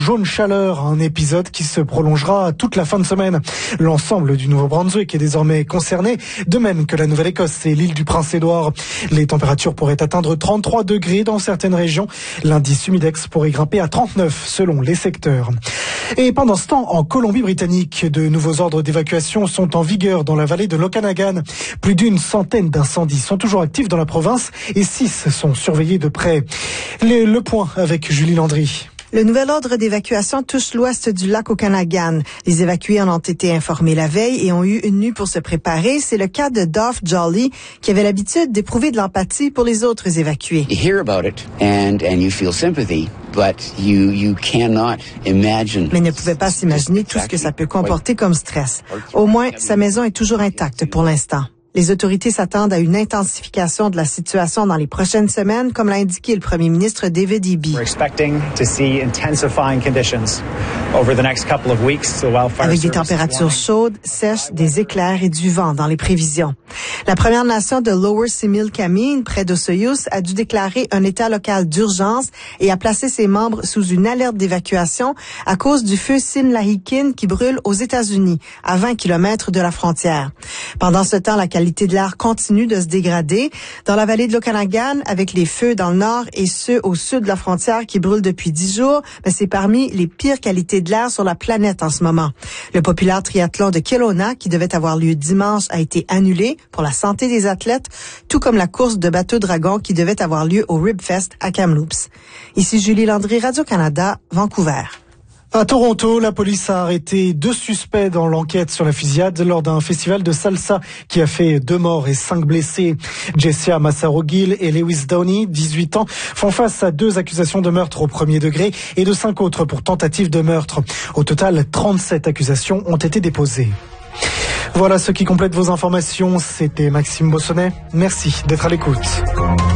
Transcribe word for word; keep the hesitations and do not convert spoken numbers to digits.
Jaune chaleur, un épisode qui se prolongera toute la fin de semaine. L'ensemble du Nouveau-Brunswick est désormais concerné, de même que la Nouvelle-Écosse et l'île du Prince-Édouard. Les températures pourraient atteindre trente-trois degrés dans certaines régions. L'indice humidex pourrait grimper à trente-neuf selon les secteurs. Et pendant ce temps, en Colombie-Britannique, de nouveaux ordres d'évacuation sont en vigueur dans la vallée de l'Okanagan. Plus d'une centaine d'incendies sont toujours actifs dans la province et six sont surveillés de près. Le, le point avec Julie Landry. Le nouvel ordre d'évacuation touche l'ouest du lac Okanagan. Les évacués en ont été informés la veille et ont eu une nuit pour se préparer. C'est le cas de Dolph Jolly, qui avait l'habitude d'éprouver de l'empathie pour les autres évacués. You hear about it and and you feel sympathy, but you you cannot imagine. Mais ne pouvait pas s'imaginer tout ce que ça peut comporter comme stress. Au moins, sa maison est toujours intacte pour l'instant. Les autorités s'attendent à une intensification de la situation dans les prochaines semaines, comme l'a indiqué le premier ministre David Eby. Avec des températures chaudes, sèches, des éclairs et du vent dans les prévisions. La Première Nation de Lower Similkameen, près d'Osoyous, a dû déclarer un état local d'urgence et a placé ses membres sous une alerte d'évacuation à cause du feu Sinlahikin qui brûle aux États-Unis, à vingt kilomètres de la frontière. Pendant ce temps, la La qualité de l'air continue de se dégrader. Dans la vallée de l'Okanagan, avec les feux dans le nord et ceux au sud de la frontière qui brûlent depuis dix jours, ben c'est parmi les pires qualités de l'air sur la planète en ce moment. Le populaire triathlon de Kelowna, qui devait avoir lieu dimanche, a été annulé pour la santé des athlètes, tout comme la course de bateau dragon qui devait avoir lieu au Ribfest à Kamloops. Ici Julie Landry, Radio-Canada, Vancouver. À Toronto, la police a arrêté deux suspects dans l'enquête sur la fusillade lors d'un festival de salsa qui a fait deux morts et cinq blessés. Jessia Massaro-Gill et Lewis Downey, dix-huit ans, font face à deux accusations de meurtre au premier degré et de cinq autres pour tentative de meurtre. Au total, trente-sept accusations ont été déposées. Voilà ce qui complète vos informations. C'était Maxime Bossonnet. Merci d'être à l'écoute.